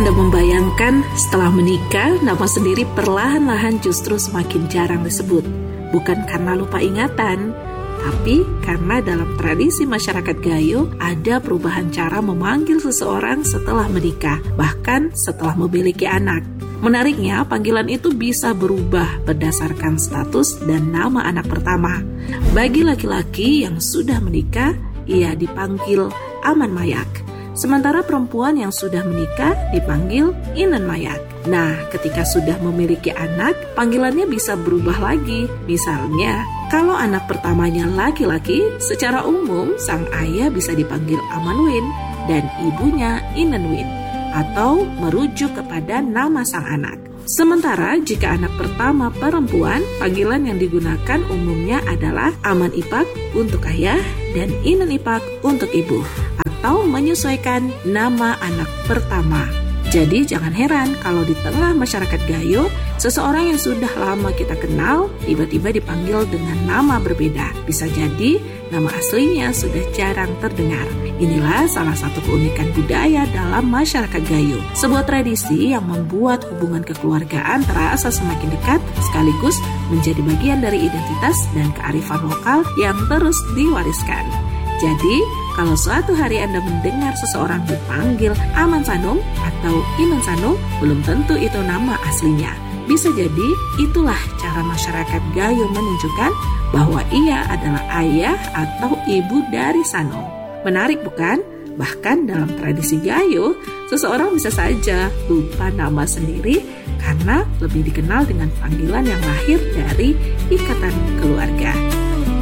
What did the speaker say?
Anda membayangkan setelah menikah, nama sendiri perlahan-lahan justru semakin jarang disebut. Bukan karena lupa ingatan, tapi karena dalam tradisi masyarakat Gayo ada perubahan cara memanggil seseorang setelah menikah, bahkan setelah memiliki anak. Menariknya, panggilan itu bisa berubah berdasarkan status dan nama anak pertama. Bagi laki-laki yang sudah menikah, ia dipanggil Aman Mayak. Sementara perempuan yang sudah menikah dipanggil Inen Mayak. Nah, ketika sudah memiliki anak, panggilannya bisa berubah lagi. Misalnya, kalau anak pertamanya laki-laki, secara umum sang ayah bisa dipanggil Amanwin dan ibunya Inenwin, atau merujuk kepada nama sang anak. Sementara jika anak pertama perempuan, panggilan yang digunakan umumnya adalah Aman Ipak untuk ayah dan Inen Ipak untuk ibu, atau menyesuaikan nama anak pertama. Jadi jangan heran kalau di tengah masyarakat Gayo, seseorang yang sudah lama kita kenal tiba-tiba dipanggil dengan nama berbeda. Bisa jadi nama aslinya sudah jarang terdengar. Inilah salah satu keunikan budaya dalam masyarakat Gayo. Sebuah tradisi yang membuat hubungan kekeluargaan terasa semakin dekat sekaligus menjadi bagian dari identitas dan kearifan lokal yang terus diwariskan. Jadi, kalau suatu hari Anda mendengar seseorang dipanggil Aman Sanum atau Inen Sanum, belum tentu itu nama aslinya. Bisa jadi itulah cara masyarakat Gayo menunjukkan bahwa ia adalah ayah atau ibu dari Sanum. Menarik bukan? Bahkan dalam tradisi Gayo, seseorang bisa saja lupa nama sendiri karena lebih dikenal dengan panggilan yang lahir dari ikatan keluarga.